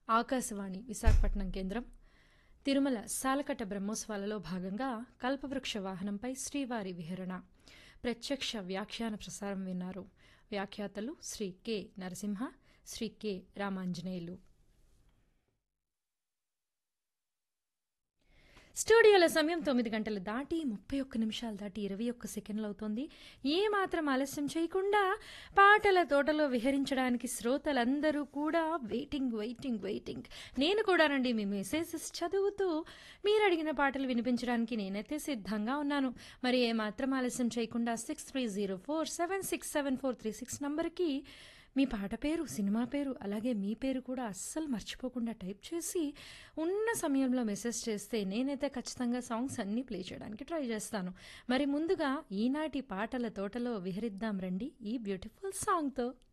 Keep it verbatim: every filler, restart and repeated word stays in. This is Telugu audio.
ఆకాశవాణి విశాఖపట్నం కేంద్రం తిరుమల సాలకట్ట బ్రహ్మోత్సవాలలో భాగంగా కల్పవృక్ష వాహనంపై శ్రీవారి విహరణ ప్రత్యక్ష వ్యాఖ్యాన ప్రసారం విన్నారు. వ్యాఖ్యాతలు శ్రీ కె నరసింహ, శ్రీ కె రామాంజనేయులు. స్టూడియోల సమయం తొమ్మిది గంటలు దాటి ముప్పై ఒక్క నిమిషాలు దాటి ఇరవై ఒక్క సెకండ్లు అవుతోంది. ఏ మాత్రం ఆలస్యం చేయకుండా పాటల తోటలో విహరించడానికి శ్రోతలందరూ కూడా వెయిటింగ్ వెయిటింగ్ వెయిటింగ్ నేను కూడానండి. మీ మెసేజెస్ చదువుతూ మీరు అడిగిన పాటలు వినిపించడానికి నేనైతే సిద్ధంగా ఉన్నాను. మరి ఏ మాత్రం ఆలస్యం చేయకుండా six three zero four seven six seven four three six నంబర్కి మీ పాట పేరు, సినిమా పేరు, అలాగే మీ పేరు కూడా అస్సలు మర్చిపోకుండా టైప్ చేసి ఉన్న సమయంలో మెసేజ్ చేస్తే నేనైతే ఖచ్చితంగా సాంగ్స్ అన్నీ ప్లే చేయడానికి ట్రై చేస్తాను. మరి ముందుగా ఈనాటి పాటల తోటలో విహరిద్దాం రండి ఈ బ్యూటిఫుల్ సాంగ్తో.